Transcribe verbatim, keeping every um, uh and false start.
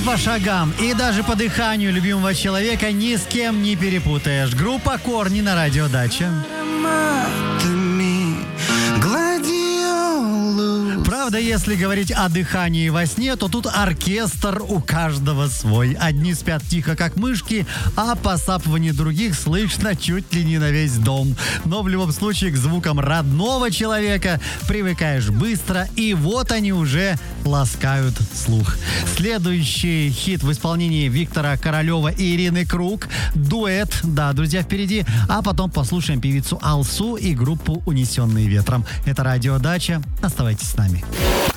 по шагам и даже по дыханию любимого человека ни с кем не перепутаешь. Группа «Корни» на радио «Дача». Правда, если говорить о дыхании во сне, то тут оркестр у каждого свой. Одни спят тихо, как мышки, а посапывание других слышно чуть ли не на весь дом. Но в любом случае к звукам родного человека привыкаешь быстро, и вот они уже ласкают слух. Следующий хит в исполнении Виктора Королева и Ирины Круг. Дуэт, да, друзья, впереди. А потом послушаем певицу Алсу и группу «Унесенные ветром». Это радио «Дача». Оставайтесь с нами.